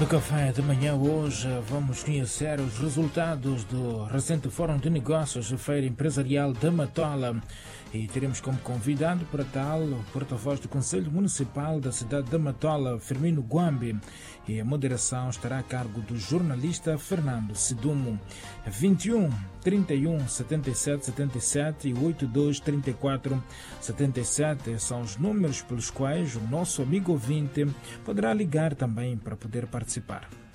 No café de manhã hoje vamos conhecer os resultados do recente Fórum de Negócios de Feira Empresarial da Matola e teremos como convidado para tal o porta-voz do Conselho Municipal da cidade da Matola, Firmino Guambi, e a moderação estará a cargo do jornalista Fernando Sidumo. 21 31 77 77 e 82 34 77 são os números pelos quais o nosso amigo ouvinte poderá ligar também para poder participar.